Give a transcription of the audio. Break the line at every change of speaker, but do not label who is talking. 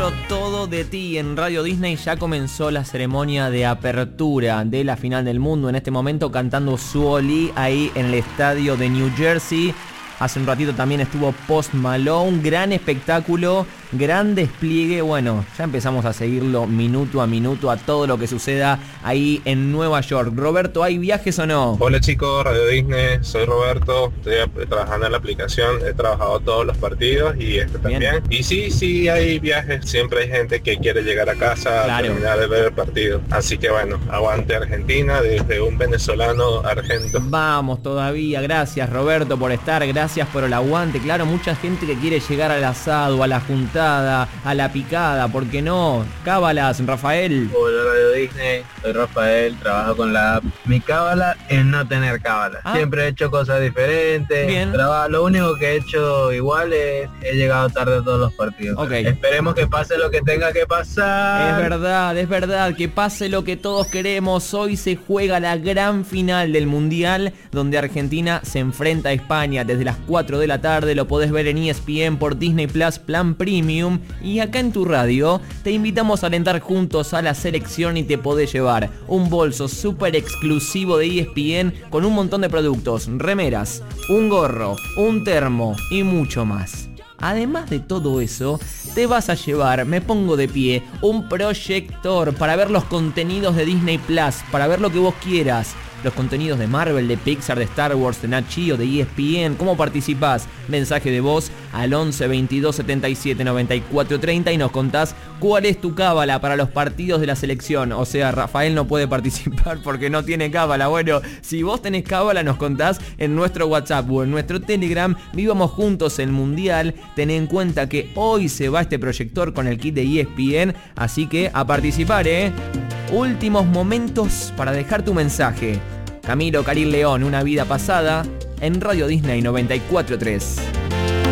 encuentro todo de ti en Radio Disney. Ya comenzó la ceremonia de apertura de la final del mundo. En este momento cantando Suoli ahí en el estadio de New Jersey. Hace un ratito también estuvo Post Malone. Gran espectáculo, gran despliegue. Bueno, ya empezamos a seguirlo minuto a minuto a todo lo que suceda ahí en Nueva York. Roberto, ¿hay viajes o no?
Hola chicos, Radio Disney, soy Roberto. Estoy trabajando en la aplicación. He trabajado todos los partidos y este también. Y sí, hay viajes. Siempre hay gente que quiere llegar a casa a terminar de ver el partido. Así que bueno, aguante Argentina desde un venezolano argento.
Vamos todavía. Gracias Roberto por estar. Gracias por el aguante. Claro, mucha gente que quiere llegar al asado, a la juntada, a la picada. ¿Por qué no? Cábalas, Rafael.
Hola Radio Disney, soy Rafael, trabajo con la app. Mi cábala es no tener cábala. Siempre he hecho cosas diferentes.
Bien.
Lo único que he hecho igual es he llegado tarde a todos los partidos.
Okay.
Esperemos que pase lo que tenga que pasar.
Es verdad, que pase lo que todos queremos. Hoy se juega la gran final del Mundial, donde Argentina se enfrenta a España desde las 4 de la tarde. Lo podés ver en ESPN por Disney Plus Plan Premium. Y acá en tu radio te invitamos a alentar juntos a la selección y te podés llevar un bolso súper exclusivo de ESPN con un montón de productos, remeras, un gorro, un termo y mucho más. Además de todo eso, te vas a llevar, me pongo de pie, un proyector para ver los contenidos de Disney Plus, para ver lo que vos quieras. Los contenidos de Marvel, de Pixar, de Star Wars, de Nat Geo, de ESPN. ¿Cómo participás? Mensaje de voz al 11 22 77 94 30 y nos contás cuál es tu cábala para los partidos de la selección. O sea, Rafael no puede participar porque no tiene cábala. Bueno, si vos tenés cábala nos contás en nuestro WhatsApp o en nuestro Telegram. Vivamos juntos el Mundial. Ten en cuenta que hoy se va este proyector con el kit de ESPN. Así que a participar, Últimos momentos para dejar tu mensaje. Camilo Caril León, Una vida pasada, en Radio Disney 94.3.